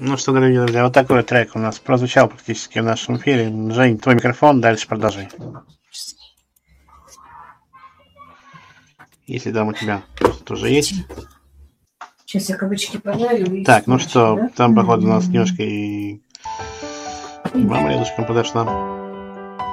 Ну что, дорогие друзья, вот такой вот трек у нас прозвучал практически в нашем эфире. Жень, твой микрофон, дальше продолжай. Если там у тебя тоже есть. Сейчас я кавычки пожарю. Так, ну что, да? Там, походу, у нас немножко и мама рядышком подошла.